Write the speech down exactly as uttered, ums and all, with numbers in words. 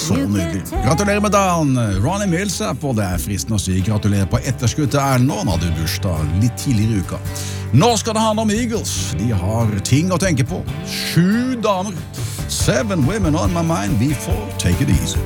Så nydelig. Gratulerer med dagen, Ronny Millsap, og det er fristende å si gratulerer på etterskudd til Erlend nå, når du bursdag litt tidligere i uka. Nå skal det handle om Eagles. De har ting å tenke på. Sju damer. Seven women on my mind before take it easy.